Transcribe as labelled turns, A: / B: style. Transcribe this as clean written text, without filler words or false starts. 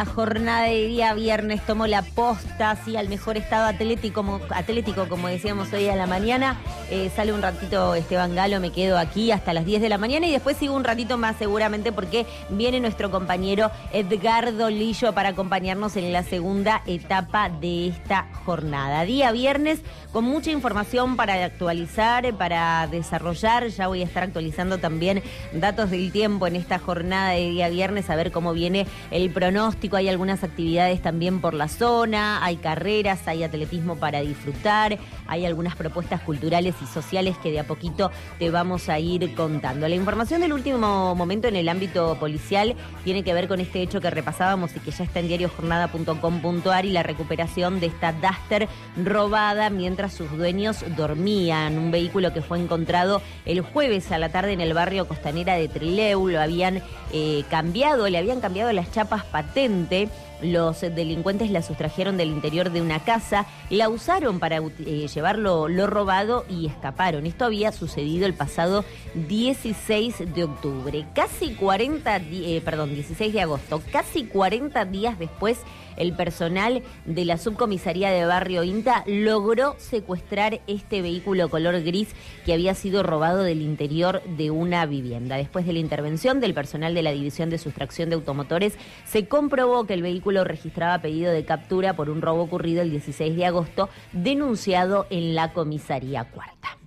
A: La jornada de día viernes tomó la posta, sí, al mejor estado atlético, como decíamos hoy a la mañana. Sale un ratito Esteban Galo, me quedo aquí hasta las 10 de la mañana y después sigo un ratito más seguramente porque viene nuestro compañero Edgardo Lillo para acompañarnos en la segunda etapa de esta jornada. Día viernes con mucha información para actualizar, para desarrollar. Ya voy a estar actualizando también datos del tiempo en esta jornada de día viernes, a ver cómo viene el pronóstico. Hay algunas actividades también por la zona, hay carreras, hay atletismo para disfrutar, hay algunas propuestas culturales y sociales que de a poquito te vamos a ir contando. La información del último momento en el ámbito policial tiene que ver con este hecho que repasábamos y que ya está en diariojornada.com.ar y la recuperación de esta Duster robada mientras sus dueños dormían. Un vehículo que fue encontrado el jueves a la tarde en el barrio Costanera de Trileu. Lo habían cambiado, le habían cambiado las chapas patentes. Los delincuentes la sustrajeron del interior de una casa, la usaron para llevarlo lo robado y escaparon. Esto había sucedido el pasado 16 de octubre. 16 de agosto. Casi 40 días después, el personal de la subcomisaría de Barrio Inta logró secuestrar este vehículo color gris que había sido robado del interior de una vivienda. Después de la intervención del personal de la División de Sustracción de Automotores, se comprobó que el vehículo registraba pedido de captura por un robo ocurrido el 16 de agosto, denunciado en la comisaría cuarta.